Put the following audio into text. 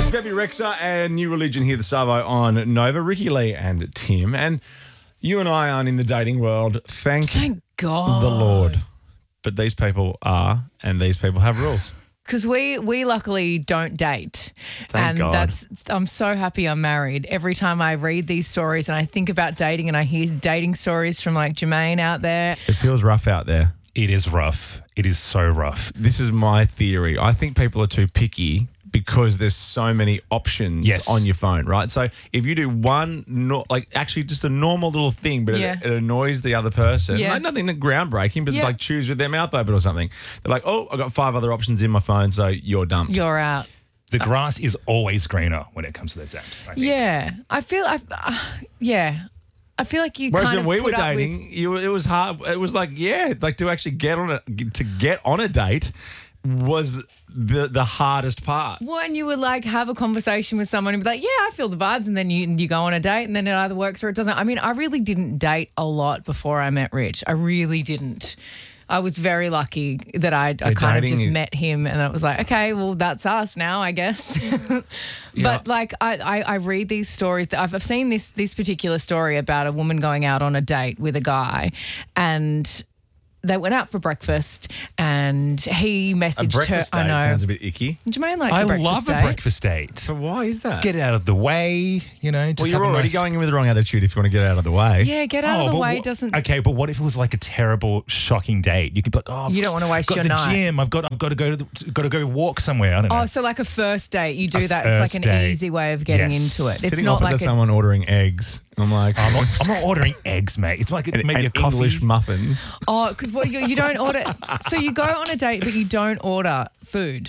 That's Bebe Rexha and New Religion here, the Savo on Nova. Ricky Lee and Tim. And you and I aren't in the dating world. Thank God. the Lord. But these people are, and these people have rules. Because we luckily don't date. Thank God. I'm so happy I'm married. Every time I read these stories and I think about dating and I hear dating stories from like Jermaine out there. It feels rough out there. It is rough. It is so rough. This is my theory. I think people are too picky because there's so many options on your phone, right? So if you do one, actually just a normal little thing, but it annoys the other person, like nothing groundbreaking, but like choose with their mouth open or something. They're like, oh, I've got 5 other options in my phone, so you're dumped. You're out. The grass is always greener when it comes to those apps, I think. Yeah. I feel like you Whereas kind of when we were put up dating, it was hard. It was like, to actually get on a date was the hardest part. Well, and you would like have a conversation with someone and be like, yeah, I feel the vibes, and then you go on a date and then it either works or it doesn't. I mean, I really didn't date a lot before I met Rich. I really didn't. I was very lucky that I kind of just met him and it was like, okay, well, that's us now, I guess. But like I read these stories. I've seen this particular story about a woman going out on a date with a guy and they went out for breakfast and he messaged her. Date I know. Sounds a bit icky. Jermaine likes I a breakfast love date. a breakfast date. But why is that? Get it out of the way, you know. Well, you're already going in with the wrong attitude if you want to get out of the way. Yeah, get out of the way doesn't. Okay, but what if it was like a terrible, shocking date? You could be like, oh, You don't want to waste I've got your the night. gym. I've got to go walk somewhere. I don't know. Oh, so like a first date, you do A that. It's like first an date. easy way of getting Yes. into it. It's Sitting not opposite like someone ordering eggs. I'm like, I'm not ordering eggs, mate. It's like maybe a coffee. English muffins. because you don't order. So you go on a date, but you don't order food.